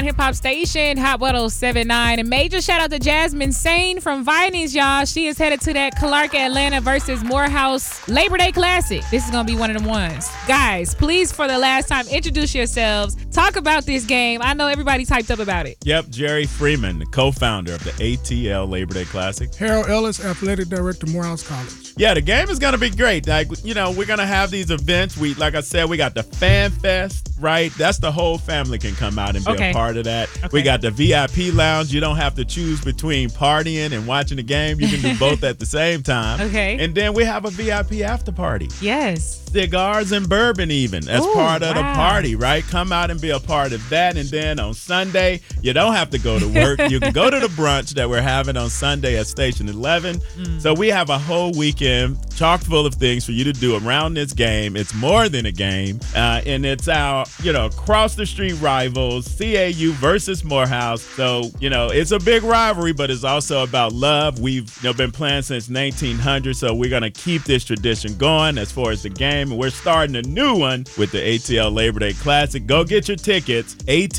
Hip Hop Station, Hot 1079. And major shout out to Jasmine Sane from Vinings, y'all. She is headed to that Clark Atlanta versus Morehouse Labor Day Classic. This is going to be one of them ones. Guys, please, for the last time, introduce yourselves. Talk about this game. I know everybody's hyped up about it. Yep, Jerry Freeman, the co-founder of the ATL Labor Day Classic. Harold Ellis, Athletic Director, Morehouse College. Yeah, the game is going to be great. Like, we're going to have these events. Like I said, we got the Fan Fest, right? That's the whole family can come out and be a part of that. Okay. We got the VIP lounge. You don't have to choose between partying and watching the game. You can do both at the same time. Okay. And then we have a VIP after party. Yes. Cigars and bourbon even as part of the party, right? Come out and be a part of that. And then on Sunday, you don't have to go to work. You can go to the brunch that we're having on Sunday at Station 11. So we have a whole weekend chock full of things for you to do around this game. It's more than a game. And it's our, across the street rivals, CAU versus Morehouse. So, it's a big rivalry, but it's also about love. We've been playing since 1900, so we're going to keep this tradition going as far as the game. And we're starting a new one with the ATL Labor Day Classic. Go get your tickets,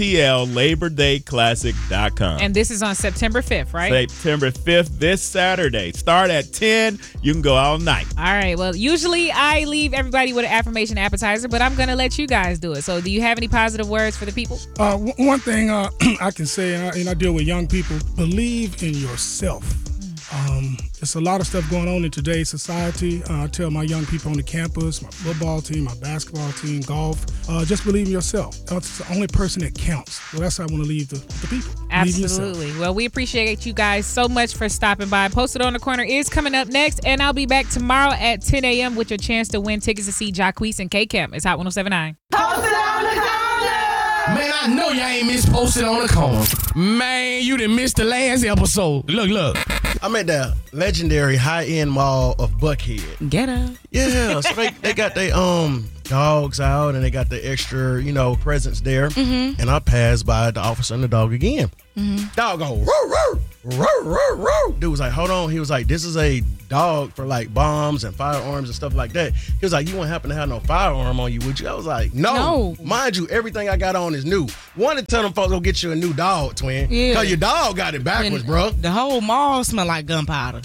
atlLaborDayClassic.com. And this is on September 5th, right? September 5th, this Saturday. Start at 10. You can go all night. All right. Well, usually I leave everybody with an affirmation appetizer, but I'm going to let you guys do it. So do you have any positive words for the people? One thing I can say, and I deal with young people, believe in yourself. There's a lot of stuff going on in today's society. I tell my young people on the campus, my football team, my basketball team, golf, just believe in yourself. That's the only person that counts. So that's how I want to leave the people. Absolutely. Well, we appreciate you guys so much for stopping by. Posted on the Corner is coming up next, and I'll be back tomorrow at 10 a.m. with your chance to win tickets to see Jacquees and K-Camp. It's Hot 1079. Posted on the Corner! Man, I know y'all ain't missed Posted on the Corner. Man, you done missed the last episode. Look. I'm at the legendary high-end mall of Buckhead. Get up. Yeah, so they got their dogs out and they got the extra, presents there. Mm-hmm. And I passed by the officer and the dog again. Mm-hmm. Dog go, roar, roar, roar, roar, roar. Dude was like, hold on. He was like, this is a dog for like bombs and firearms and stuff like that. He was like, you wouldn't happen to have no firearm on you, would you? I was like, no. Mind you, everything I got on is new. Wanted to tell them folks, go get you a new dog, twin. Yeah. Because your dog got it backwards, bro. The whole mall smell like gunpowder.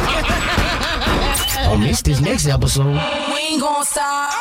Don't miss this next episode. We ain't gonna stop.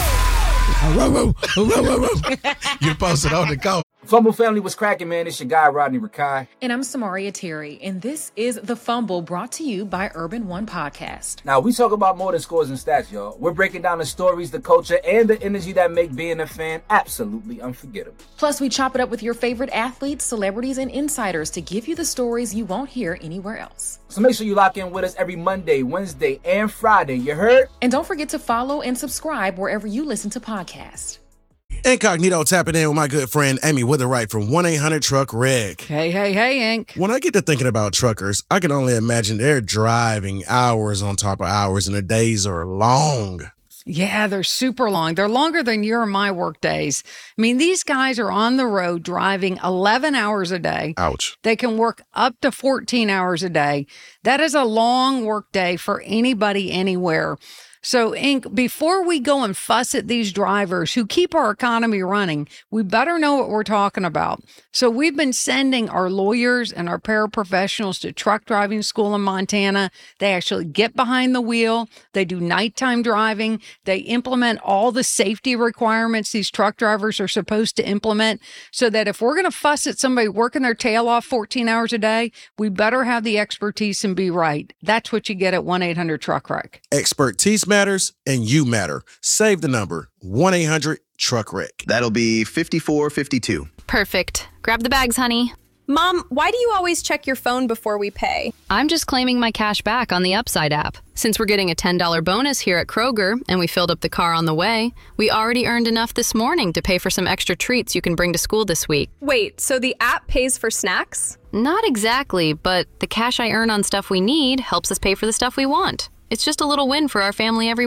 You posted on the Corner. Fumble family was cracking, man. It's your guy, Rodney Rakai. And I'm Samaria Terry, and this is The Fumble, brought to you by Urban One Podcast. Now, we talk about more than scores and stats, y'all. We're breaking down the stories, the culture, and the energy that make being a fan absolutely unforgettable. Plus, we chop it up with your favorite athletes, celebrities, and insiders to give you the stories you won't hear anywhere else. So make sure you lock in with us every Monday, Wednesday, and Friday. You heard? And don't forget to follow and subscribe wherever you listen to podcasts. Incognito tapping in with my good friend Amy Witherwright from 1-800-TRUCK-REG. Hey, Ink. When I get to thinking about truckers, I can only imagine they're driving hours on top of hours and the days are long. Yeah, they're super long. They're longer than your and my work days. I mean, these guys are on the road driving 11 hours a day. Ouch. They can work up to 14 hours a day. That is a long work day for anybody anywhere. So, Ink, before we go and fuss at these drivers who keep our economy running, we better know what we're talking about. So we've been sending our lawyers and our paraprofessionals to truck driving school in Montana. They actually get behind the wheel. They do nighttime driving. They implement all the safety requirements these truck drivers are supposed to implement, so that if we're going to fuss at somebody working their tail off 14 hours a day, we better have the expertise and be right. That's what you get at 1-800-TRUCK-REG. Expertise matters and you matter. Save the number 1-800-TRUCK-REG. That'll be 5452. Perfect. Grab the bags, honey. Mom, why do you always check your phone before we pay? I'm just claiming my cash back on the Upside app. Since we're getting a $10 bonus here at Kroger and we filled up the car on the way, we already earned enough this morning to pay for some extra treats you can bring to school this week. Wait, so the app pays for snacks? Not exactly, but the cash I earn on stuff we need helps us pay for the stuff we want. It's just a little win for our family every week.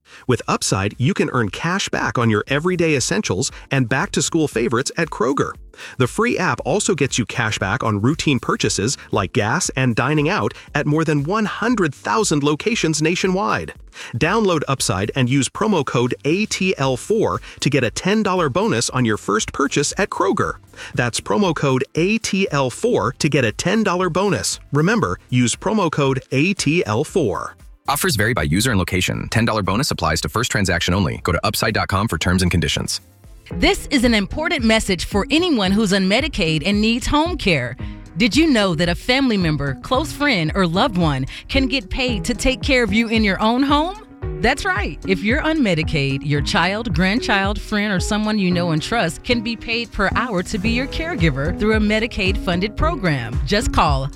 With Upside, you can earn cash back on your everyday essentials and back-to-school favorites at Kroger. The free app also gets you cash back on routine purchases like gas and dining out at more than 100,000 locations nationwide. Download Upside and use promo code ATL4 to get a $10 bonus on your first purchase at Kroger. That's promo code ATL4 to get a $10 bonus. Remember, use promo code ATL4. Offers vary by user and location. $10 bonus applies to first transaction only. Go to upside.com for terms and conditions. This is an important message for anyone who's on Medicaid and needs home care. Did you know that a family member, close friend, or loved one can get paid to take care of you in your own home? That's right. If you're on Medicaid, your child, grandchild, friend, or someone you know and trust can be paid per hour to be your caregiver through a Medicaid-funded program. Just call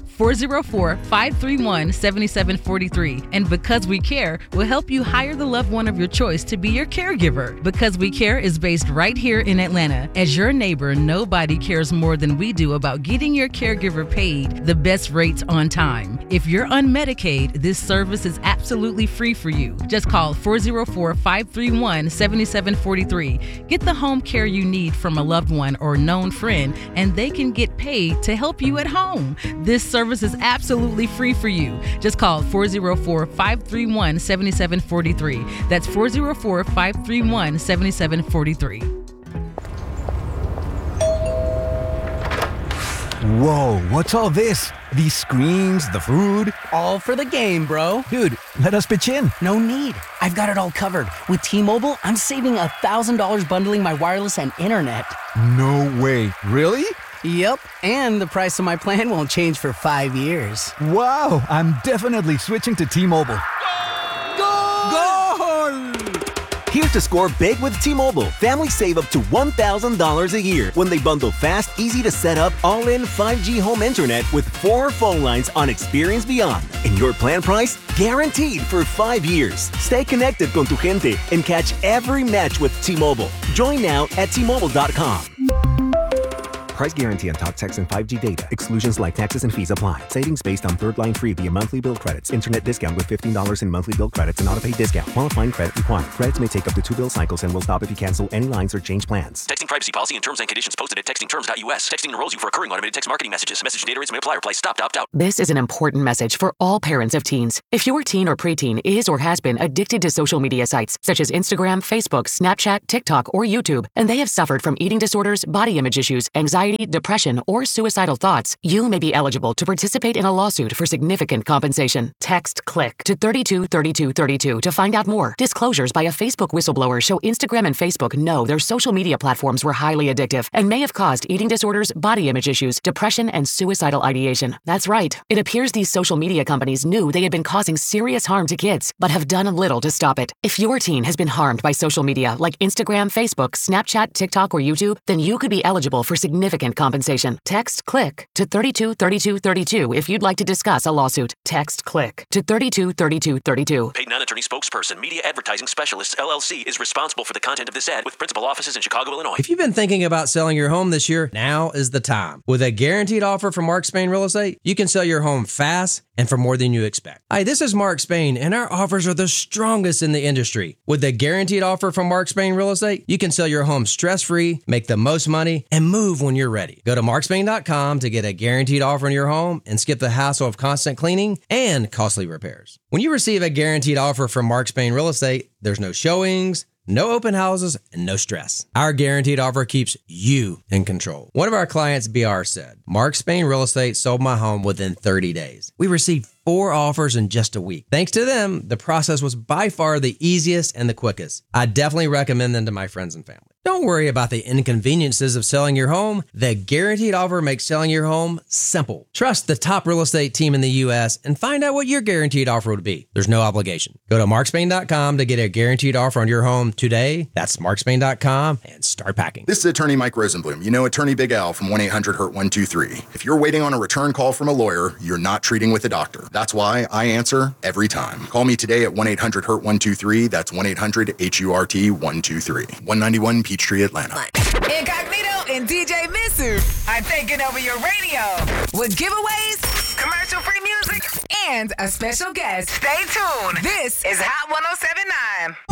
404-531-7743. And Because We Care will help you hire the loved one of your choice to be your caregiver. Because We Care is based right here in Atlanta. As your neighbor, nobody cares more than we do about getting your caregiver paid the best rates on time. If you're on Medicaid, this service is absolutely free for you. Just call 404-531-7743. Get the home care you need from a loved one or known friend, and they can get paid to help you at home. This service is absolutely free for you. Just call 404-531-7743. That's 404-531-7743. Whoa, what's all this? These screens, the food? All for the game, bro. Dude, let us pitch in. No need. I've got it all covered. With T-Mobile, I'm saving $1,000 bundling my wireless and internet. No way. Really? Yep, and the price of my plan won't change for 5 years. Wow, I'm definitely switching to T-Mobile. Goal! Here to score big with T-Mobile. Families save up to $1,000 a year when they bundle fast, easy to set up, all-in 5G home internet with 4 phone lines on Experience Beyond. And your plan price? Guaranteed for 5 years. Stay connected con tu gente and catch every match with T-Mobile. Join now at T-Mobile.com. Price guarantee on talk, text, and 5G data. Exclusions like taxes and fees apply. Savings based on third line free via monthly bill credits. Internet discount with $15 in monthly bill credits and auto-pay discount. Qualifying credit required. Credits may take up to 2 bill cycles and will stop if you cancel any lines or change plans. Texting privacy policy and terms and conditions posted at textingterms.us. Texting enrolls you for recurring automated text marketing messages. Message data rates may apply. Reply stop to opt out. This is an important message for all parents of teens. If your teen or preteen is or has been addicted to social media sites such as Instagram, Facebook, Snapchat, TikTok, or YouTube, and they have suffered from eating disorders, body image issues, anxiety, depression, or suicidal thoughts, you may be eligible to participate in a lawsuit for significant compensation. Text CLICK to 323232 to find out more. Disclosures by a Facebook whistleblower show Instagram and Facebook know their social media platforms were highly addictive and may have caused eating disorders, body image issues, depression, and suicidal ideation. That's right. It appears these social media companies knew they had been causing serious harm to kids, but have done little to stop it. If your teen has been harmed by social media like Instagram, Facebook, Snapchat, TikTok, or YouTube, then you could be eligible for significant compensation. Text CLICK to 323232 if you'd like to discuss a lawsuit. Text CLICK to 323232. Paid non-attorney spokesperson, Media Advertising Specialists, LLC, is responsible for the content of this ad with principal offices in Chicago, Illinois. If you've been thinking about selling your home this year, now is the time. With a guaranteed offer from Mark Spain Real Estate, you can sell your home fast and for more than you expect. Hi, this is Mark Spain, and our offers are the strongest in the industry. With a guaranteed offer from Mark Spain Real Estate, you can sell your home stress-free, make the most money, and move when you're ready. Go to markspain.com to get a guaranteed offer on your home and skip the hassle of constant cleaning and costly repairs. When you receive a guaranteed offer from Mark Spain Real Estate, there's no showings, no open houses, and no stress. Our guaranteed offer keeps you in control. One of our clients, BR, said, Mark Spain Real Estate sold my home within 30 days. We received 4 offers in just a week. Thanks to them, the process was by far the easiest and the quickest. I definitely recommend them to my friends and family. Don't worry about the inconveniences of selling your home. The guaranteed offer makes selling your home simple. Trust the top real estate team in the U.S. and find out what your guaranteed offer would be. There's no obligation. Go to markspain.com to get a guaranteed offer on your home today. That's markspain.com and start packing. This is attorney Mike Rosenblum. You know attorney Big Al from 1-800-HURT-123. If you're waiting on a return call from a lawyer, you're not treating with a doctor. That's why I answer every time. Call me today at 1-800-HURT-123. That's 1-800-HURT-123. 191 Peachtree, Atlanta. Incognito and DJ Missu are taking over your radio with giveaways, commercial-free music, and a special guest. Stay tuned. This is Hot 107.9.